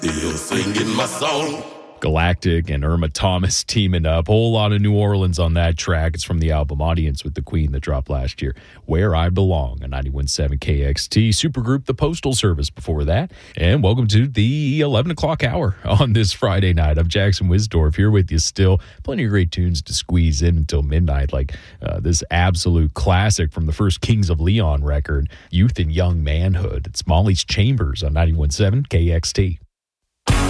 Still singing my song. Galactic and Irma Thomas teaming up. Whole lot of New Orleans on that track. It's from the album Audience with the Queen that dropped last year. Where I Belong, a 91.7 KXT. Supergroup The Postal Service before that. And welcome to the 11 o'clock hour on this Friday night. I'm Jackson Wisdorf here with you still. Plenty of great tunes to squeeze in until midnight, like this absolute classic from the first Kings of Leon record, Youth and Young Manhood. It's Molly's Chambers on 91.7 KXT.